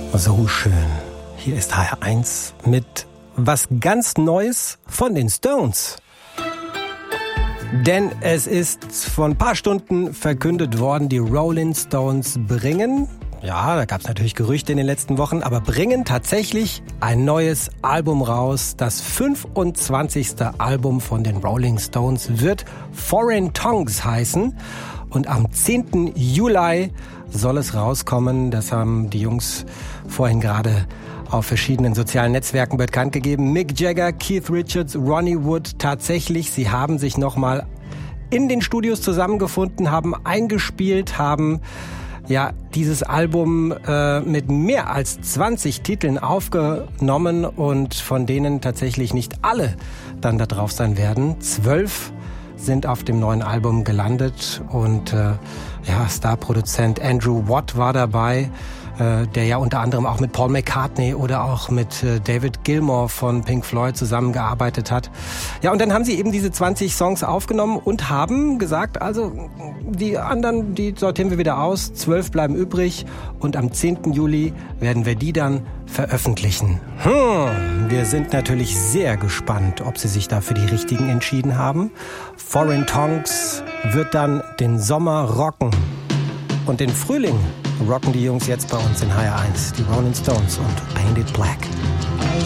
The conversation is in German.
So schön. Hier ist HR1 mit was ganz Neues von den Stones. Denn es ist vor ein paar Stunden verkündet worden, die Rolling Stones bringen, ja, da gab es natürlich Gerüchte in den letzten Wochen, aber bringen tatsächlich ein neues Album raus. Das 25. Album von den Rolling Stones wird Foreign Tongues heißen. Und am 10. Juli soll es rauskommen. Das haben die Jungs vorhin gerade auf verschiedenen sozialen Netzwerken bekannt gegeben. Mick Jagger, Keith Richards, Ronnie Wood, tatsächlich, sie haben sich nochmal in den Studios zusammengefunden, haben eingespielt, haben ja dieses Album mit mehr als 20 Titeln aufgenommen und von denen tatsächlich nicht alle dann da drauf sein werden. 12 sind auf dem neuen Album gelandet und Starproduzent Andrew Watt war dabei, der ja unter anderem auch mit Paul McCartney oder auch mit David Gilmour von Pink Floyd zusammengearbeitet hat. Ja, und dann haben sie eben diese 20 Songs aufgenommen und haben gesagt, also die anderen, die sortieren wir wieder aus, 12 bleiben übrig und am 10. Juli werden wir die dann veröffentlichen. Wir sind natürlich sehr gespannt, ob sie sich da für die richtigen entschieden haben. Foreign Tongues wird dann den Sommer rocken. Und den Frühling rocken die Jungs jetzt bei uns in HR1, die Rolling Stones und Painted Black.